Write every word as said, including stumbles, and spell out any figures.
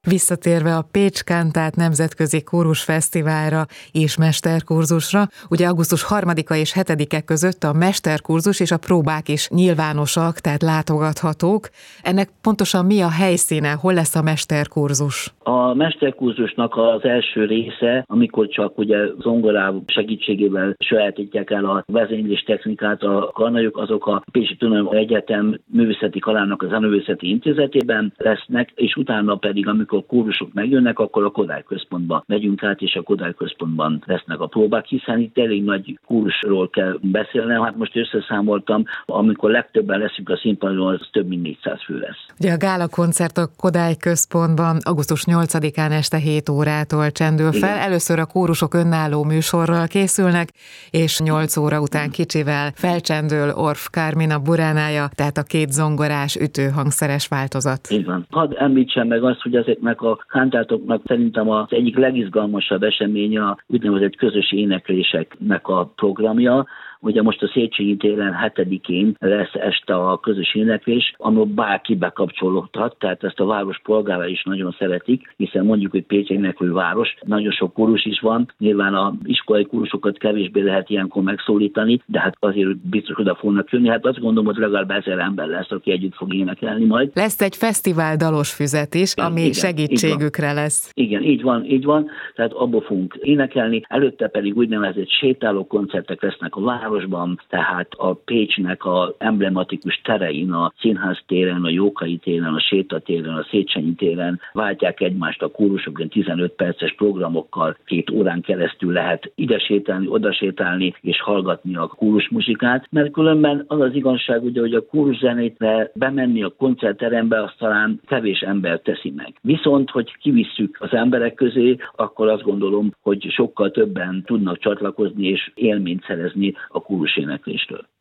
Visszatérve a Pécs Kantát Nemzetközi Kórusfesztiválra és mesterkurzusra, ugye augusztus harmadika és hetedike között a mesterkurzus és a próbák is nyilvánosak, tehát látogathatók. Ennek pontosan mi a helyszíne, hol lesz a mesterkurzus? A mesterkurzusnak az első része, amikor csak ugye zongorával segítségével sajátítják el a vezénylés technikát a karnagyok, azok a Pécsi Tudományos Egyetem Művészeti Karának az Művészeti Intézetében lesznek, és utána pedig, amikor kórusok megjönnek, akkor a Kodály Központba megyünk át, és a Kodály Központban lesznek a próbák, hiszen itt elég nagy kórusról kell beszélnem. Hát most összeszámoltam, amikor legtöbben leszünk a színpadon, az több mint négyszáz fő lesz. Ugye a gála koncert a Kodály Központban augusztus nyolcadikán este hét órától csendül fel. Igen. Először a kórusok önálló műsorral készülnek, és nyolc óra után kicsivel felcsendül Orff Kármina buránája, tehát a két zongorás, ütőhangszeres változat. Így van. Hadd említsem meg azt, hogy ezeknek a kantátoknak szerintem az egyik legizgalmasabb eseménye a úgynevezett közös énekléseknek a programja. Ugye most a Széchenyi téren hetedikén lesz este a közös éneklés, ahol bárki bekapcsolódhat, tehát ezt a város polgárai is nagyon szeretik, hiszen mondjuk, hogy Pécs éneklő város, nagyon sok kórus is van, nyilván az iskolai kórusokat kevésbé lehet ilyenkor megszólítani, de hát azért biztos oda fognak jönni, hát azt gondolom, hogy legalább ezer ember lesz, aki együtt fog énekelni majd. Lesz egy fesztivál dalos füzet is, ami igen, segítségükre lesz. Igen, így van, így van, tehát abból fogunk énekelni, előtte pedig úgynevezett sétáló koncertek lesznek a városban, tehát a Pécsnek a emblematikus terein, a Színház téren, a Jókai téren, a Séta téren, a Széchenyi téren váltják egymást a kórusok, tizenöt perces programokkal, két órán keresztül lehet ide sétálni, oda sétálni és hallgatni a kórusmuzsikát, mert különben az az igazság, ugye, hogy a kóruszenétre bemenni a koncertterembe, azt talán kevés ember teszi meg. Viszont, hogy kivisszük az emberek közé, akkor azt gondolom, hogy sokkal többen tudnak csatlakozni és élményt szerezni a kórus énekléstől.